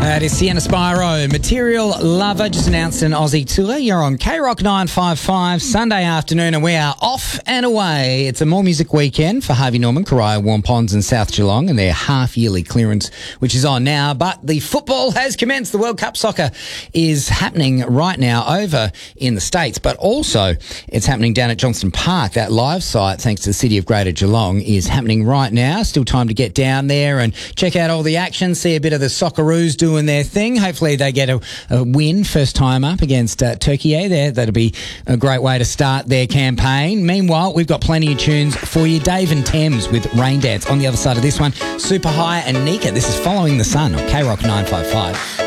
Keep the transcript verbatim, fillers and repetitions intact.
That is Sienna Spyro. Material Lover just announced an Aussie tour. You're on K Rock nine five five Sunday afternoon, and we are off and away. It's a More Music weekend for Harvey Norman, Corio, Warm Ponds and South Geelong, and their half-yearly clearance, which is on now. But the football has commenced. The World Cup soccer is happening right now over in the States, but also it's happening down at Johnston Park. That live site, thanks to the City of Greater Geelong, is happening right now. Still time to get down there and check out all the action, see a bit of the Socceroos doing their thing. Hopefully they get a, a win first time up against uh, Turkey there. That'll be a great way to start their campaign. Meanwhile, we've got plenty of tunes for you. Dave and Thames with Rain Dance on the other side of this one. Super High and Nika. This is Following the Sun on K Rock nine five five.